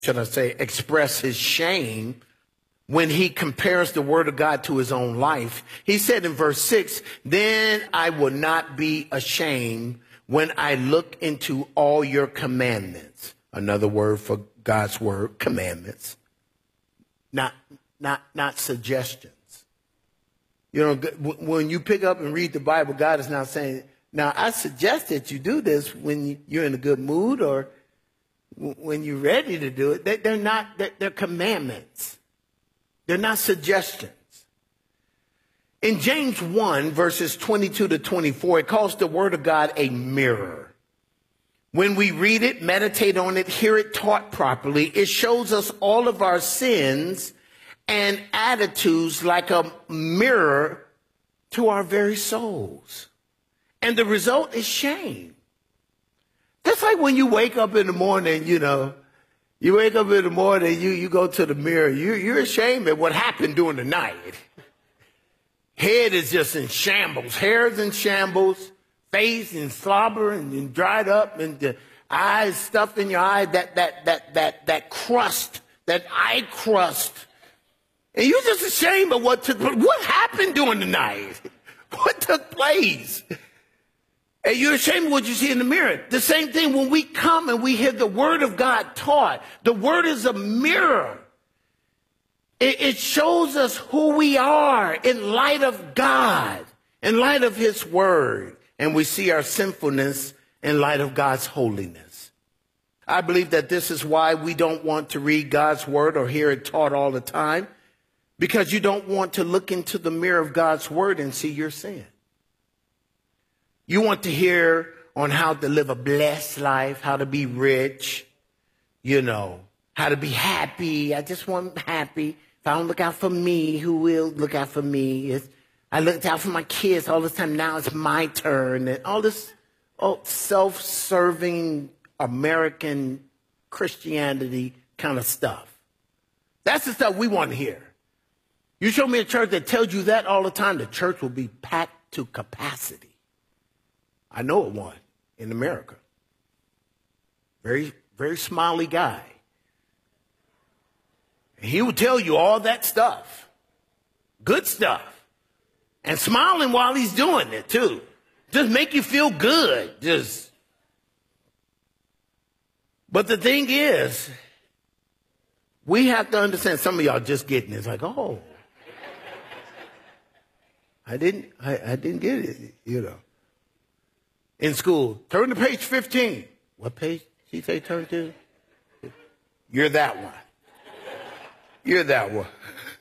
should I say, express his shame when he compares the word of God to his own life. He said in verse 6, then I will not be ashamed when I look into all your commandments. Another word for God's word, commandments, not suggestions. You know, when you pick up and read the Bible, God is not saying, now I suggest that you do this when you're in a good mood or when you're ready to do it. They're commandments. They're not suggestions. In James 1, verses 22 to 24, it calls the word of God a mirror. When we read it, meditate on it, hear it taught properly, it shows us all of our sins and attitudes like a mirror to our very souls. And the result is shame. That's like when you wake up in the morning, you know, you wake up in the morning, you go to the mirror, you're ashamed of what happened during the night. Head is just in shambles, hair's in shambles, face in slobber and dried up, and the eyes stuffed in your eye, that crust, that eye crust. And you're just ashamed of what happened during the night. What took place? And you're ashamed of what you see in the mirror. The same thing when we come and we hear the word of God taught. The word is a mirror. It shows us who we are in light of God, in light of his word. And we see our sinfulness in light of God's holiness. I believe that this is why we don't want to read God's word or hear it taught all the time. Because you don't want to look into the mirror of God's word and see your sin. You want to hear on how to live a blessed life, how to be rich, you know, how to be happy. I just want happy. If I don't look out for me, who will look out for me? I looked out for my kids all the time. Now it's my turn. And all this self-serving American Christianity kind of stuff. That's the stuff we want to hear. You show me a church that tells you that all the time, the church will be packed to capacity. I know of one in America. Very, very smiley guy. And he will tell you all that stuff. Good stuff. And smiling while he's doing it, too. Just make you feel good. But the thing is, we have to understand, some of y'all just getting it. It's like, oh. I didn't get it, you know. In school, turn to page 15. What page did she say turn to? You're that one. You're that one.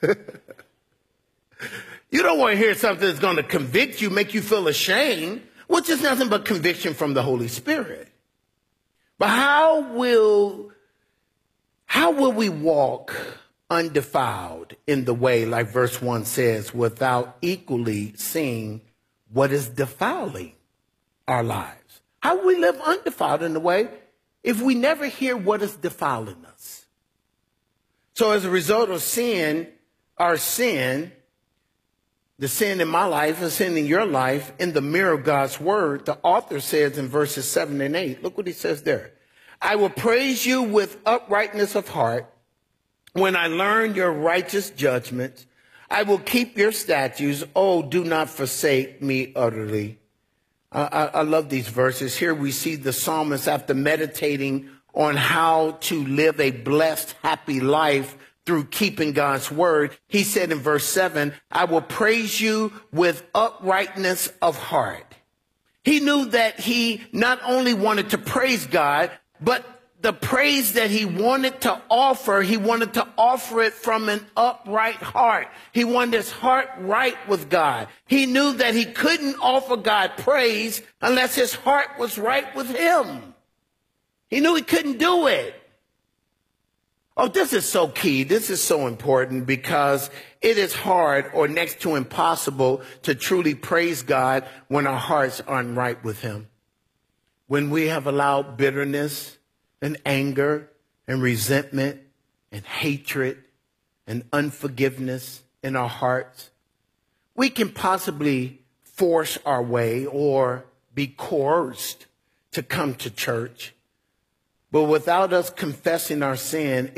You don't want to hear something that's going to convict you, make you feel ashamed, which is nothing but conviction from the Holy Spirit. But how will we walk undefiled in the way, like verse 1 says, without equally seeing what is defiling our lives? How will we live undefiled in the way if we never hear what is defiling us? So as a result of sin, our sin, the sin in my life, the sin in your life, in the mirror of God's word, the author says in verses 7 and 8, look what he says there. I will praise you with uprightness of heart. When I learn your righteous judgments, I will keep your statutes. Oh, do not forsake me utterly. I love these verses. Here we see the psalmist, after meditating on how to live a blessed, happy life through keeping God's word, he said in verse 7, I will praise you with uprightness of heart. He knew that he not only wanted to praise God, but the praise that he wanted to offer it from an upright heart. He wanted his heart right with God. He knew that he couldn't offer God praise unless his heart was right with him. He knew he couldn't do it. Oh, this is so key. This is so important because it is hard or next to impossible to truly praise God when our hearts aren't right with him. When we have allowed bitterness and anger and resentment and hatred and unforgiveness in our hearts, we can possibly force our way or be coerced to come to church. But without us confessing our sin,